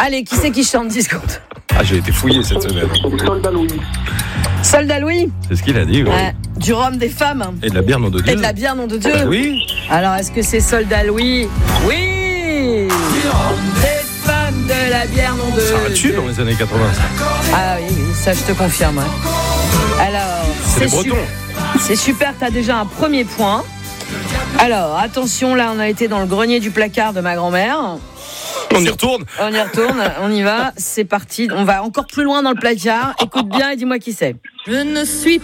Allez, qui c'est qui chante 10 secondes? Ah, j'ai été fouillé cette semaine. Soldat Louis. Soldat Louis. C'est ce qu'il a dit. Oui. Du rhum des femmes. Et de la bière, nom de Dieu. Et de la bière, nom de Dieu. Oui. Alors, est-ce que c'est Soldat Louis? Oui. Du rhum des femmes, de la bière, nom de Dieu. Ça a tué dans les années 80. Ah oui, ça je te confirme. Alors, C'est les Bretons. C'est super, t'as déjà un premier point. Alors, attention, là, on a été dans le grenier du placard de ma grand-mère. On y retourne. On y va, c'est parti. On va encore plus loin dans le placard. Écoute bien et dis-moi qui c'est. Je ne suis